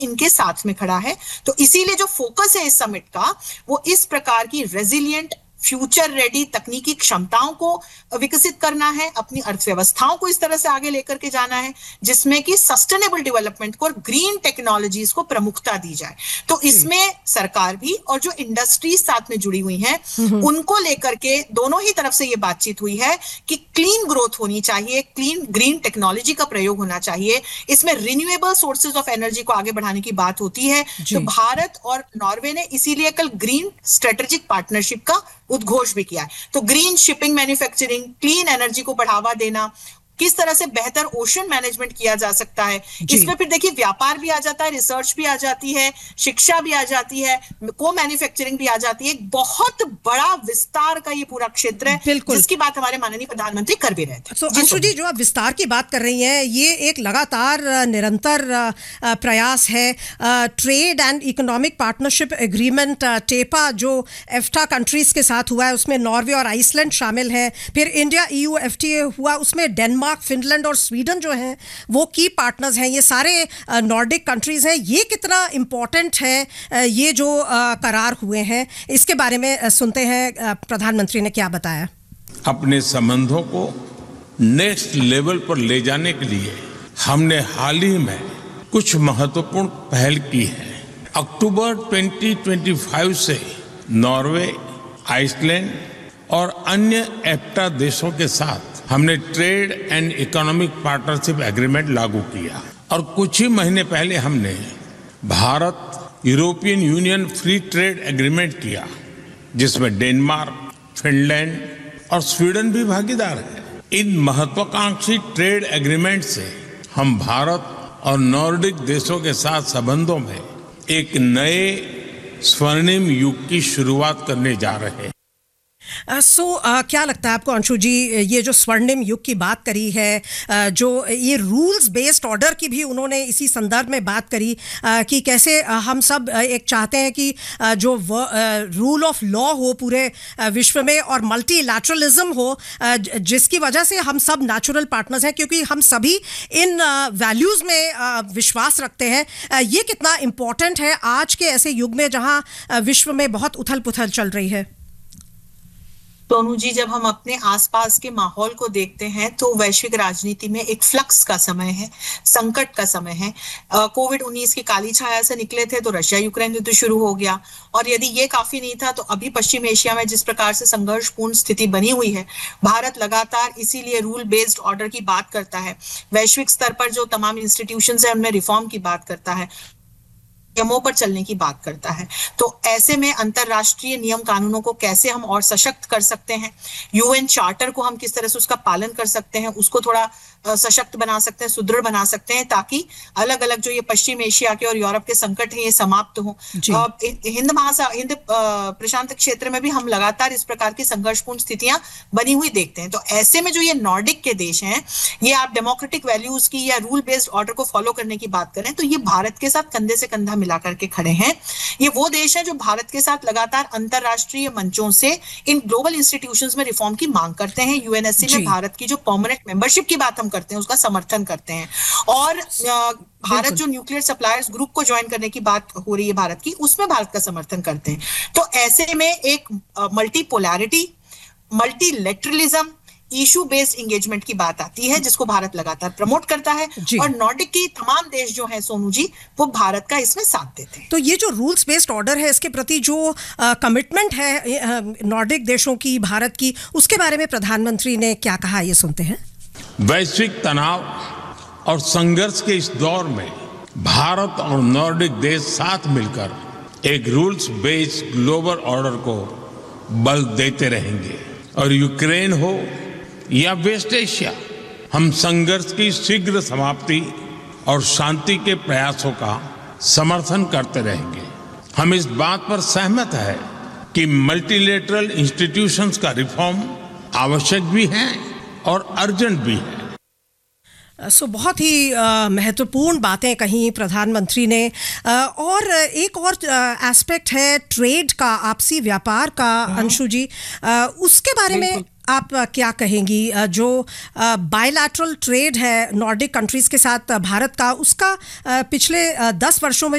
इनके साथ में खड़ा है। तो इसीलिए जो फोकस है इस समिट का वो इस प्रकार की रेजिलिएंट, फ्यूचर रेडी तकनीकी क्षमताओं को विकसित करना है, अपनी अर्थव्यवस्थाओं को इस तरह से आगे लेकर के जाना है जिसमें कि सस्टेनेबल डेवलपमेंट को और ग्रीन टेक्नोलॉजीज को प्रमुखता दी जाए। तो इसमें सरकार भी और जो इंडस्ट्रीज साथ में जुड़ी हुई हैं उनको लेकर के दोनों ही तरफ से ये बातचीत हुई है कि क्लीन ग्रोथ होनी चाहिए, क्लीन ग्रीन टेक्नोलॉजी का प्रयोग होना चाहिए, इसमें रिन्यूएबल सोर्सेज ऑफ एनर्जी को आगे बढ़ाने की बात होती है। तो भारत और नॉर्वे ने इसीलिए कल ग्रीन स्ट्रेटेजिक पार्टनरशिप का उद्घोष भी किया है। तो green shipping, manufacturing, clean energy को बढ़ावा देना, किस तरह से बेहतर ओशन मैनेजमेंट किया जा सकता है, इसमें फिर देखिए व्यापार भी आ जाता है, रिसर्च भी आ जाती है, शिक्षा भी आ जाती है, को मैन्युफैक्चरिंग भी आ जाती है। एक बहुत बड़ा विस्तार का ये पूरा क्षेत्र है जिसकी बात हमारे माननीय प्रधानमंत्री कर भी रहे थे। तो अंशु जी, जो आप विस्तार की बात कर रही हैं, ये एक लगातार निरंतर प्रयास है। Trade and economic partnership agreement टेपा जो एफ्टा कंट्रीज के साथ हुआ है उसमें नॉर्वे और आइसलैंड शामिल है। फिर इंडिया EU FTA हुआ, उसमें डेनमार्क, फिनलैंड और स्वीडन जो हैं वो की पार्टनर्स हैं। ये सारे नॉर्डिक कंट्रीज हैं। ये कितना इम्पोर्टेंट है ये जो करार हुए हैं, इसके बारे में सुनते हैं प्रधानमंत्री ने क्या बताया। अपने संबंधों को नेक्स्ट लेवल पर ले जाने के लिए हमने हाल ही में कुछ महत्वपूर्ण पहल की है। अक्टूबर 2025 से नॉर्वे, आइसलैंड और अन्य एफ्टा देशों के साथ हमने trade and economic partnership agreement लागू किया और कुछ ही महीने पहले हमने Bharat European union free trade agreement किया जिसमें डेनमार्क, फिनलैंड और स्वीडन भी भागीदार है। इन महत्वाकांक्षी ट्रेड एग्रीमेंट से हम भारत और नॉर्डिक देशों के साथ संबंधों में एक नए स्वर्णिम युग की शुरुआत करने जा रहे हैं। क्या लगता है आपको अंशु जी, ये जो स्वर्णिम युग की बात करी है, जो ये रूल्स बेस्ड ऑर्डर की भी उन्होंने इसी संदर्भ में बात करी कि कैसे हम सब एक चाहते हैं कि जो रूल ऑफ लॉ हो पूरे विश्व में और मल्टीलैटरलिज्म हो, जिसकी वजह से हम सब नेचुरल पार्टनर्स हैं क्योंकि हम सभी इन वैल्यूज़ में विश्वास रखते हैं। ये कितना इम्पोर्टेंट है आज के ऐसे युग में जहाँ विश्व में बहुत उथल पुथल चल रही है। सोनू जी, जब हम अपने आसपास के माहौल को देखते हैं तो वैश्विक राजनीति में एक फ्लक्स का समय है, संकट का समय है। कोविड-19 की काली छाया से निकले थे तो रशिया यूक्रेन युद्ध शुरू हो गया और यदि ये काफी नहीं था तो अभी पश्चिम एशिया में जिस प्रकार से संघर्षपूर्ण स्थिति बनी हुई है, भारत लगातार इसीलिए रूल बेस्ड ऑर्डर की बात करता है, वैश्विक स्तर पर जो तमाम इंस्टीट्यूशंस है उनमें रिफॉर्म की बात करता है, नियमों पर चलने की बात करता है। तो ऐसे में अंतरराष्ट्रीय नियम कानूनों को कैसे हम और सशक्त कर सकते हैं, UN चार्टर को हम किस तरह से उसका पालन कर सकते हैं, उसको थोड़ा सशक्त बना सकते हैं, सुदृढ़ बना सकते हैं ताकि अलग अलग जो ये पश्चिम एशिया के और यूरोप के संकट हैं ये समाप्त हो। हिंद प्रशांत क्षेत्र में भी हम लगातार इस प्रकार की संघर्षपूर्ण स्थितियां बनी हुई देखते हैं। तो ऐसे में जो ये नॉर्डिक के देश हैं, ये आप डेमोक्रेटिक वैल्यूज की या रूल बेस्ड ऑर्डर को फॉलो करने की बात करें तो ये भारत के साथ कंधे से कंधा मिला करके खड़े हैं। ये वो देश हैं जो भारत के साथ लगातार अंतरराष्ट्रीय मंचों से इन ग्लोबल इंस्टीट्यूशंस में रिफॉर्म की मांग करते हैं। UNSC में भारत की जो परमानेंट मेंबरशिप की बात हम करते हैं उसका समर्थन करते हैं और भारत जो न्यूक्लियर सप्लायर्स ग्रुप को ज्वाइन करने की बात हो रही है भारत की, उसमें भारत का समर्थन करते हैं। तो ऐसे में एक multipolarity, multilateralism, issue based engagement की बात आती है जिसको भारत लगातार प्रमोट करता है और नॉर्डिक की तमाम देश जो हैं सोनू जी वो भारत का इसमें साथ देते हैं। तो ये जो रूल्स बेस्ड ऑर्डर है इसके प्रति जो कमिटमेंट है नॉर्डिक देशों की, भारत की, उसके बारे में प्रधानमंत्री ने क्या कहा, ये सुनते हैं। वैश्विक तनाव और संघर्ष के इस दौर में भारत और नॉर्डिक देश साथ मिलकर एक रूल्स बेस्ड ग्लोबल ऑर्डर को बल देते रहेंगे और यूक्रेन हो या वेस्ट एशिया, हम संघर्ष की शीघ्र समाप्ति और शांति के प्रयासों का समर्थन करते रहेंगे। हम इस बात पर सहमत है कि मल्टीलेटरल इंस्टीट्यूशंस का रिफॉर्म आवश्यक भी है और अर्जेंट भी है। बहुत ही महत्वपूर्ण बातें कही प्रधानमंत्री ने। और एक और एस्पेक्ट है ट्रेड का, आपसी व्यापार का, अंशु जी, उसके बारे में आप क्या कहेंगी जो बायलैटरल ट्रेड है नॉर्डिक कंट्रीज के साथ भारत का, उसका पिछले 10 वर्षों में